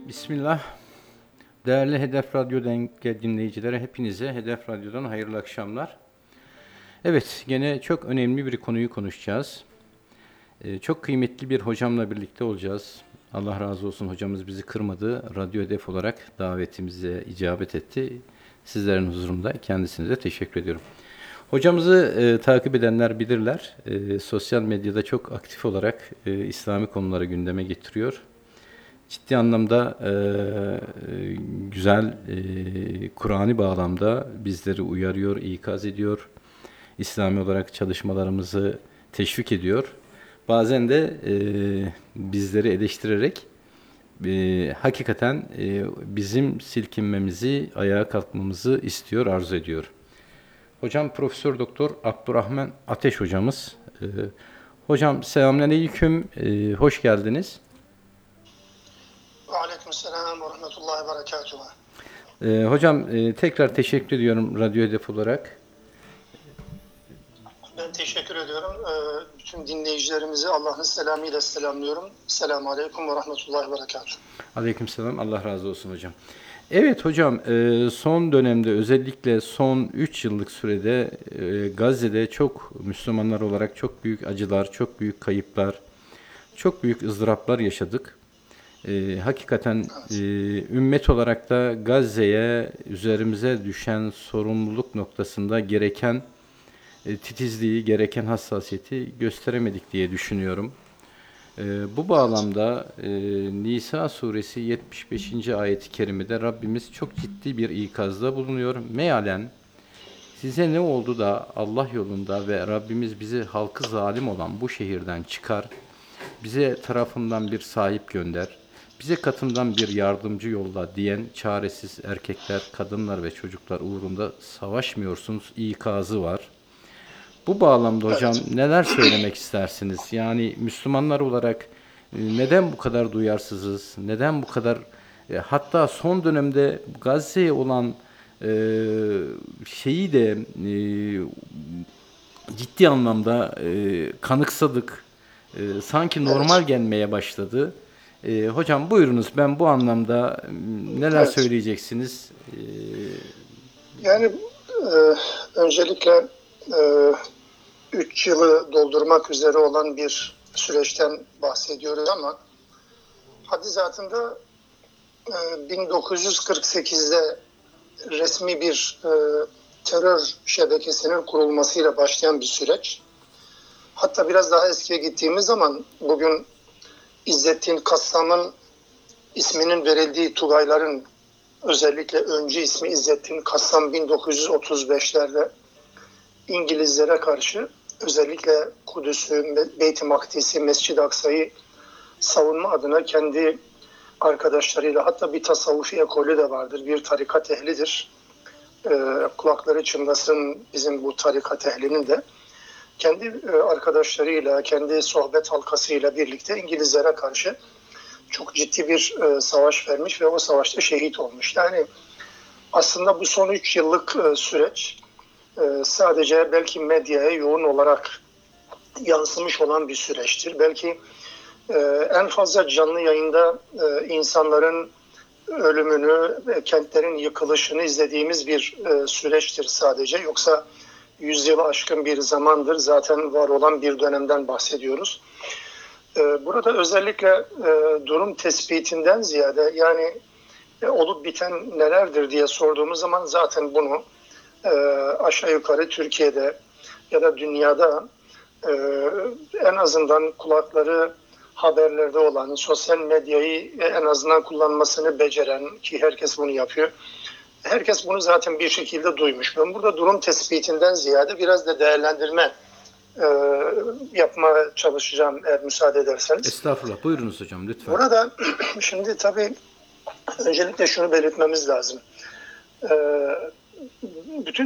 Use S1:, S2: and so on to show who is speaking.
S1: Bismillah. Değerli Hedef Radyo dinleyicilere, hepinize Hedef Radyo'dan hayırlı akşamlar. Evet, gene çok önemli bir konuyu konuşacağız. Çok kıymetli bir hocamla birlikte olacağız. Allah razı olsun, hocamız bizi kırmadı. Radyo Hedef olarak davetimize icabet etti. Sizlerin huzurunda kendisine de teşekkür ediyorum. Hocamızı takip edenler bilirler. Sosyal medyada çok aktif olarak İslami konuları gündeme getiriyor. Ciddi anlamda güzel, Kur'an'i bağlamda bizleri uyarıyor, ikaz ediyor. İslami olarak çalışmalarımızı teşvik ediyor. Bazen de bizleri eleştirerek hakikaten bizim silkinmemizi, ayağa kalkmamızı istiyor, arzu ediyor. Hocam Profesör Doktor Abdurrahman Ateş hocamız. Hocam selamünaleyküm, hoş geldiniz.
S2: Aleykümselam ve rahmetullahi ve berekatuhu.
S1: Hocam tekrar teşekkür ediyorum Radyo Hedef olarak.
S2: Ben teşekkür ediyorum. Bütün dinleyicilerimizi Allah'ın selamıyla selamlıyorum. Selamun aleyküm ve rahmetullahi ve berekatuhu.
S1: Aleykümselam. Allah razı olsun hocam. Evet hocam, son dönemde özellikle son 3 yıllık sürede Gazze'de çok Müslümanlar olarak çok büyük acılar, çok büyük kayıplar, çok büyük ızdıraplar yaşadık. Hakikaten ümmet olarak da Gazze'ye üzerimize düşen sorumluluk noktasında gereken titizliği, gereken hassasiyeti gösteremedik diye düşünüyorum. Bu bağlamda Nisa suresi 75. ayet-i kerimede Rabbimiz çok ciddi bir ikazda bulunuyor. Mealen size ne oldu da Allah yolunda ve Rabbimiz bizi halkı zalim olan bu şehirden çıkar, bize tarafından bir sahip gönder, bize katından bir yardımcı yolla diyen çaresiz erkekler, kadınlar ve çocuklar uğrunda savaşmıyorsunuz ikazı var. Bu bağlamda hocam neler söylemek istersiniz? Yani Müslümanlar olarak neden bu kadar duyarsızız? Neden bu kadar hatta son dönemde Gazze'ye olan şeyi de ciddi anlamda kanıksadık. Sanki normal gelmeye başladı. Hocam buyurunuz, ben bu anlamda neler söyleyeceksiniz?
S2: Yani öncelikle 3 yılı doldurmak üzere olan bir süreçten bahsediyoruz ama haddi zatında 1948'de resmi bir terör şebekesinin kurulmasıyla başlayan bir süreç. Hatta biraz daha eskiye gittiğimiz zaman bugün İzzettin Kassam'ın isminin verildiği Tugayların özellikle öncü ismi İzzettin Kassam 1935'lerde İngilizlere karşı özellikle Kudüs'ü, Beyt-i Makdis'i, Mescid-i Aksa'yı savunma adına kendi arkadaşlarıyla, hatta bir tasavvufi ekolü de vardır, bir tarikat ehlidir. Kulakları çınlasın bizim bu tarikat ehlinin de. Kendi arkadaşlarıyla, kendi sohbet halkasıyla birlikte İngilizlere karşı çok ciddi bir savaş vermiş ve o savaşta şehit olmuş. Yani aslında bu son 3 yıllık süreç sadece belki medyaya yoğun olarak yansımış olan bir süreçtir. Belki en fazla canlı yayında insanların ölümünü, kentlerin yıkılışını izlediğimiz bir süreçtir sadece. Yoksa 100 yılı aşkın bir zamandır zaten var olan bir dönemden bahsediyoruz. Burada özellikle durum tespitinden ziyade yani olup biten nelerdir diye sorduğumuz zaman zaten bunu aşağı yukarı Türkiye'de ya da dünyada en azından kulakları haberlerde olan, sosyal medyayı en azından kullanmasını beceren, ki herkes bunu yapıyor, herkes bunu zaten bir şekilde duymuş. Ben burada durum tespitinden ziyade biraz da değerlendirme yapmaya çalışacağım eğer müsaade ederseniz.
S1: Estağfurullah, buyurunuz hocam lütfen.
S2: Burada şimdi tabii öncelikle şunu belirtmemiz lazım. Bütün